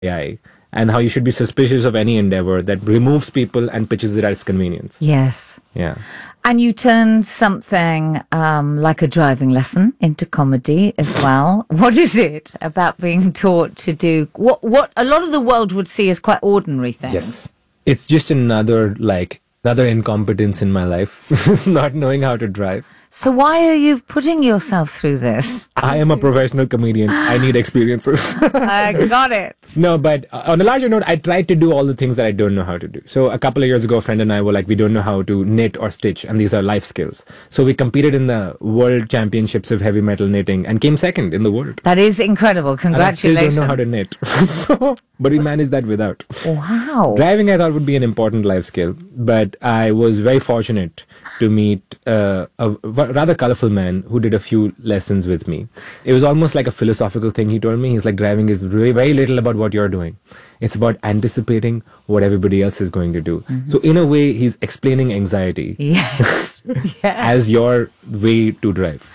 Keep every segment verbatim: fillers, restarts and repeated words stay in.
A I, and how you should be suspicious of any endeavor that removes people and pitches it as convenience. Yes. Yeah. And you turned something um, like a driving lesson into comedy as well. What is it about being taught to do what what a lot of the world would see as quite ordinary things? Yes. It's just another, like, another incompetence in my life, not knowing how to drive. So why are you putting yourself through this? I am a professional comedian. I need experiences. I got it. No, but on a larger note, I tried to do all the things that I don't know how to do. So a couple of years ago, a friend and I were like, we don't know how to knit or stitch, and these are life skills. So we competed in the World Championships of Heavy Metal Knitting and came second in the world. That is incredible. Congratulations. And I still don't know how to knit. So, but we managed that without. Wow. Driving, I thought, would be an important life skill, but I was very fortunate to meet uh, a rather colorful man who did a few lessons with me. It was almost like a philosophical thing he told me. He's like, driving is really very little about what you're doing. It's about anticipating what everybody else is going to do. Mm-hmm. So in a way, he's explaining anxiety yes. yes. as your way to drive.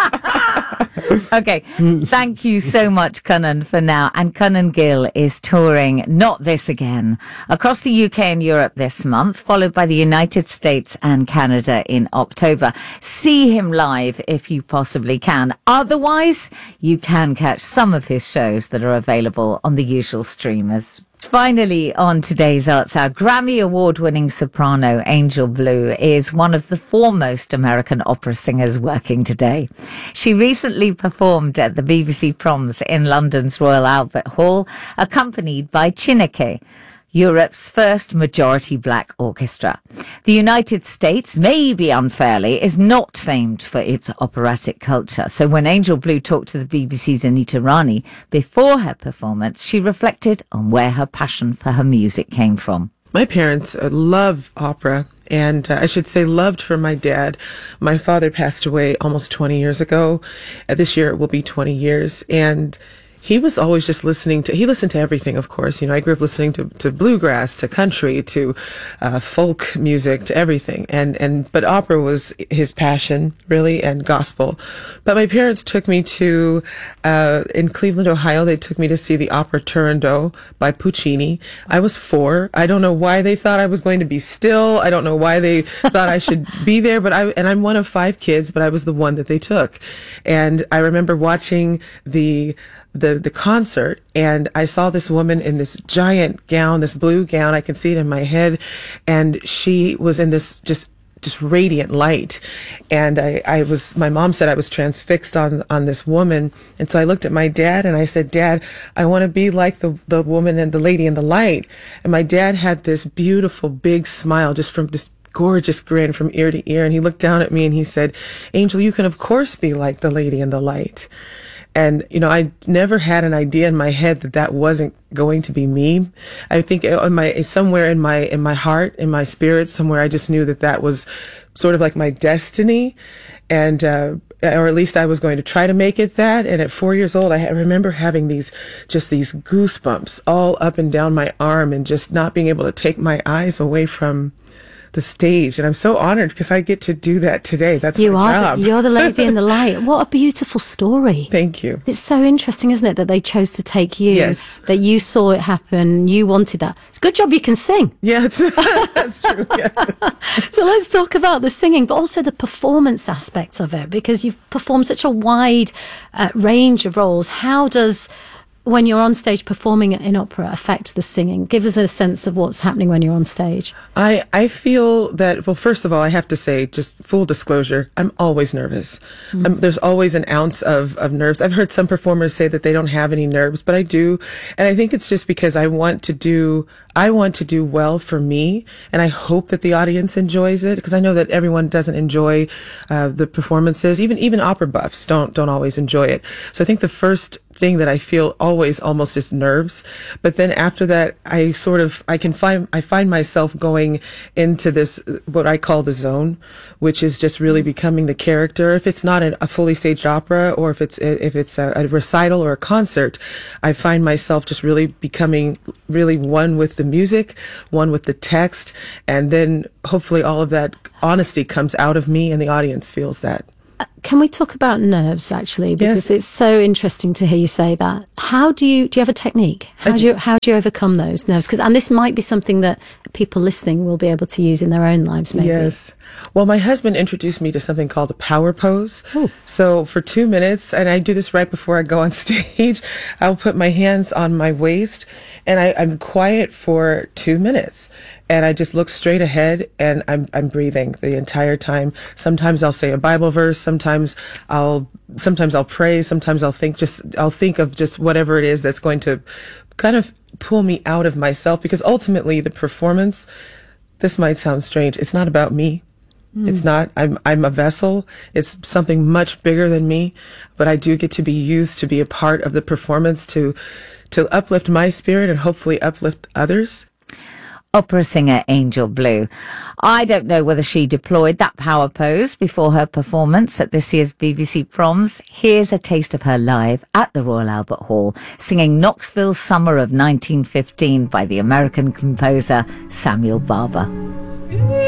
Okay, thank you so much, Kannan, for now. And Kannan Gill is touring Not This Again across the U K and Europe this month, followed by the United States and Canada in October. See him live if you possibly can. Otherwise, you can catch some of his shows that are available on the usual streamers. Finally, on today's Arts Hour, Grammy Award-winning soprano Angel Blue is one of the foremost American opera singers working today. She recently performed at the B B C Proms in London's Royal Albert Hall, accompanied by Chineke, Europe's first majority black orchestra. The United States, maybe unfairly, is not famed for its operatic culture. So when Angel Blue talked to the B B C's Anita Rani before her performance, she reflected on where her passion for her music came from. My parents uh, love opera, and uh, I should say loved for my dad. My father passed away almost twenty years ago. Uh, this year it will be twenty years, and he was always just listening to, he listened to everything, of course. You know, I grew up listening to, to bluegrass, to country, to uh, folk music, to everything. And, and, but opera was his passion, really, and gospel. But my parents took me to, uh, in Cleveland, Ohio, they took me to see the opera Turandot by Puccini. I was four. I don't know why they thought I was going to be still. I don't know why they thought I should be there, but I, and I'm one of five kids, but I was the one that they took. And I remember watching the, the the concert, and I saw this woman in this giant gown, this blue gown. I can see it in my head, and she was in this just just radiant light. And I, I was, my mom said I was transfixed on on this woman, and so I looked at my dad and I said, Dad, I want to be like the the woman and the lady in the light. And my dad had this beautiful big smile, just from this gorgeous grin from ear to ear, and he looked down at me and he said, Angel, you can of course be like the lady in the light. And, you know, I never had an idea in my head that that wasn't going to be me. I think in my, somewhere in my, in my heart, in my spirit, somewhere I just knew that that was sort of like my destiny. And, uh, or at least I was going to try to make it that. And at four years old, I remember having these, just these goosebumps all up and down my arm, and just not being able to take my eyes away from the stage. And I'm so honored because I get to do that today. That's you my are job. The, you're the lady in the light. What a beautiful story. Thank you. It's so interesting, isn't it, that they chose to take you, yes. that you saw it happen, you wanted that. It's a good job you can sing. Yeah, it's, that's true. Yes. So let's talk about the singing, but also the performance aspect of it, because you've performed such a wide uh, range of roles. How does, when you're on stage performing in opera, affect the singing? Give us a sense of what's happening when you're on stage. I, I feel that, well, first of all, I have to say, just full disclosure, I'm always nervous. Mm. Um, there's always an ounce of, of nerves. I've heard some performers say that they don't have any nerves, but I do. And I think it's just because I want to do, I want to do well for me, and I hope that the audience enjoys it, because I know that everyone doesn't enjoy uh, the performances. Even even opera buffs don't don't always enjoy it. So I think the first thing that I feel always almost is nerves, but then after that, I sort of I can find I find myself going into this what I call the zone, which is just really becoming the character. If it's not a fully staged opera, or if it's if it's a, a recital or a concert, I find myself just really becoming really one with the music, one with the text, and then hopefully all of that honesty comes out of me and the audience feels that. can we talk about nerves, actually? Because Yes. it's so interesting to hear you say that. How do you, do you have a technique? How do you, how do you overcome those nerves? Because, and this might be something that people listening will be able to use in their own lives, maybe. Yes. Well, my husband introduced me to something called a power pose. So for two minutes, and I do this right before I go on stage, I'll put my hands on my waist and I, I'm quiet for two minutes. And I just look straight ahead and I'm, I'm breathing the entire time. Sometimes I'll say a Bible verse. Sometimes I'll, sometimes I'll pray. Sometimes I'll think just, I'll think of just whatever it is that's going to kind of pull me out of myself, because ultimately the performance, this might sound strange, it's not about me. It's not, I'm, I'm a vessel. It's something much bigger than me, but I do get to be used to be a part of the performance to, to uplift my spirit and hopefully uplift others. Opera singer Angel Blue. I don't know whether she deployed that power pose before her performance at this year's B B C Proms. Here's a taste of her live at the Royal Albert Hall, singing Knoxville Summer of nineteen fifteen by the American composer Samuel Barber.